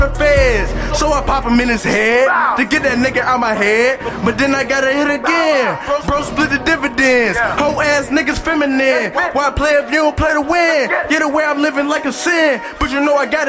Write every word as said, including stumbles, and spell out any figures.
feds. So I pop him in his head to get that nigga out my head. But then I gotta hit again. Bro, split the dividends. Whole ass niggas feminine. Why play if you don't play to win? Yeah, the way I'm living like a sin. But you know I got it.